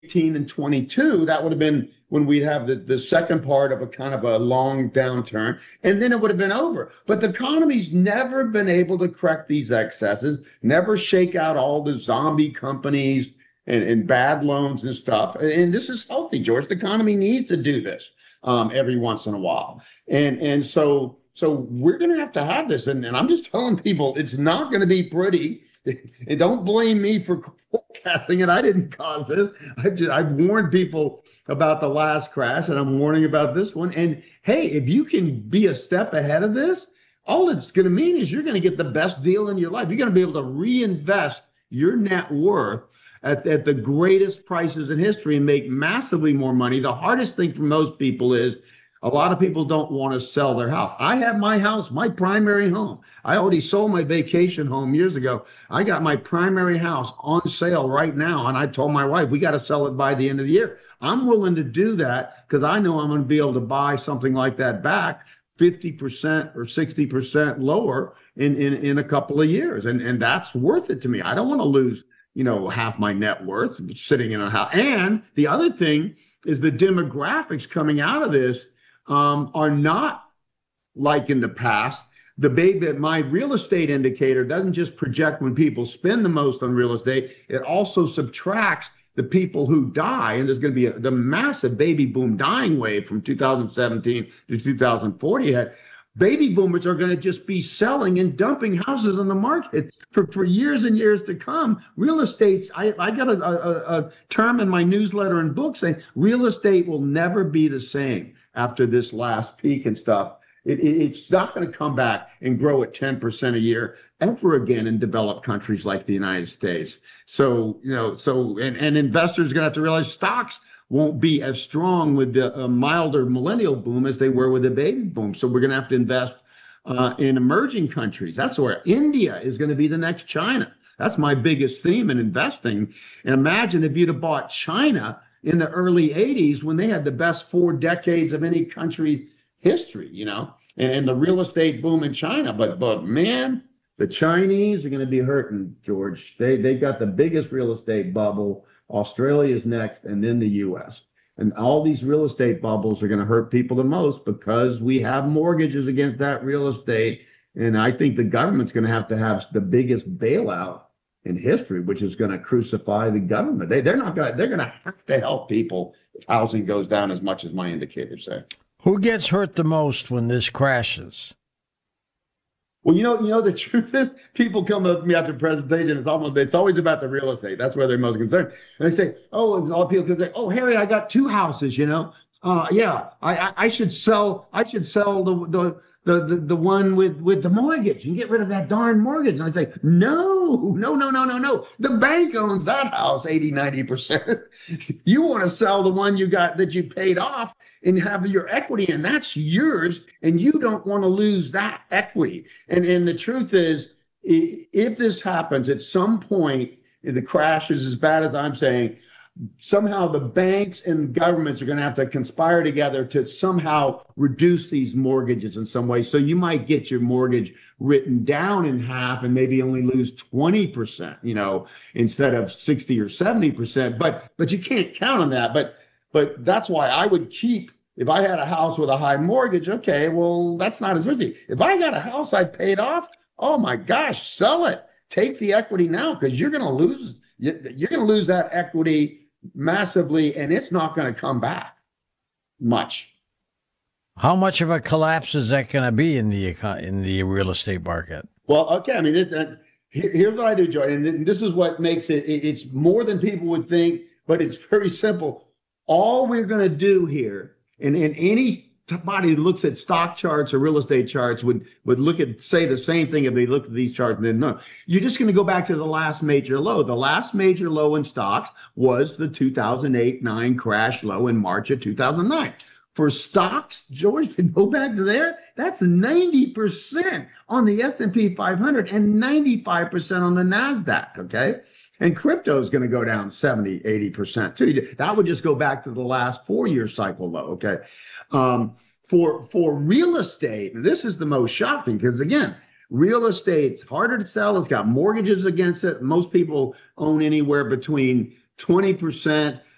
18 and 22, that would have been when we'd have the second part of a kind of a long downturn, and then it would have been over. But the economy's never been able to correct these excesses, never shake out all the zombie companies and bad loans and stuff. And this is healthy, George. The economy needs to do this every once in a while. And so we're going to have this. And I'm just telling people it's not going to be pretty. And don't blame me for forecasting it. I didn't cause this. I've warned people about the last crash, and I'm warning about this one. And hey, if you can be a step ahead of this, all it's going to mean is you're going to get the best deal in your life. You're going to be able to reinvest your net worth at the greatest prices in history and make massively more money. The hardest thing for most people is a lot of people don't want to sell their house. I have my house, my primary home. I already sold my vacation home years ago. I got my primary house on sale right now. And I told my wife, we got to sell it by the end of the year. I'm willing to do that because I know I'm going to be able to buy something like that back 50% or 60% lower in a couple of years. And that's worth it to me. I don't want to lose, half my net worth sitting in a house. And the other thing is the demographics coming out of this are not like in the past. My real estate indicator doesn't just project when people spend the most on real estate. It also subtracts the people who die. And there's going to be the massive baby boom dying wave from 2017 to 2040. Baby boomers are going to just be selling and dumping houses on the market for years and years to come. Real estate, I got a term in my newsletter and book saying real estate will never be the same after this last peak and stuff. It's not going to come back and grow at 10% a year ever again in developed countries like the United States. So, and investors are going to have to realize stocks won't be as strong with the milder millennial boom as they were with the baby boom. So we're going to have to invest in emerging countries. That's where India is going to be the next China. That's my biggest theme in investing. And imagine if you'd have bought China in the early 80s when they had the best 4 decades of any country history, and the real estate boom in China. But man, the Chinese are going to be hurting, George. They got the biggest real estate bubble. Australia is next, and then the U.S. And all these real estate bubbles are going to hurt people the most because we have mortgages against that real estate. And I think the government's going to have the biggest bailout in history, which is going to crucify the government. They're going to have to help people if housing goes down as much as my indicators say. Who gets hurt the most when this crashes? Well, the truth is people come up to me after presentation. It's always about the real estate. That's where they're most concerned. And they say, all people can say, Harry, I got 2 houses, yeah, I should sell the one with the mortgage and get rid of that darn mortgage. And I say, no. The bank owns that house 80-90%. You want to sell the one you got that you paid off and have your equity, and that's yours, and you don't want to lose that equity. And the truth is, if this happens at some point, if the crash is as bad as I'm saying, somehow the banks and governments are going to have to conspire together to somehow reduce these mortgages in some way. So you might get your mortgage written down in half and maybe only lose 20%, instead of 60 or 70%. But you can't count on that. But that's why I would keep, if I had a house with a high mortgage, okay, well, that's not as risky. If I got a house I paid off, oh my gosh, sell it. Take the equity now, because you're going to lose that equity massively, and it's not going to come back much. How much of a collapse is that going to be in the real estate market? Well, okay. I mean, here's what I do, Joy, and this is what makes it's more than people would think, but it's very simple. All we're going to do here, and anybody who looks at stock charts or real estate charts would say the same thing if they looked at these charts and didn't know. You're just going to go back to the last major low. The last major low in stocks was the 2008-9 crash low in March of 2009. For stocks, George, to go back to there, that's 90% on the S&P 500 and 95% on the NASDAQ, okay? And crypto is going to go down 70, 80% too. That would just go back to the last 4-year cycle low, okay? For real estate, and this is the most shocking, because again, real estate's harder to sell. It's got mortgages against it. Most people own anywhere between 20%